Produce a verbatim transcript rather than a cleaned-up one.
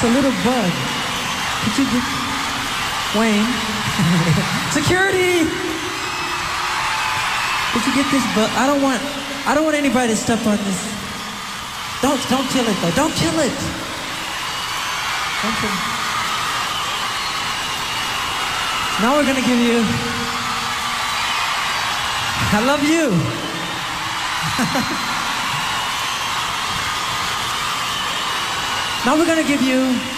a little bug. Could you get Wayne? Security! Could you get this bug? I don't want. I don't want anybody to step on this. Don't don't kill it though. Don't kill it. Don't kill it. Now we're gonna give you. I love you. Now we're gonna give you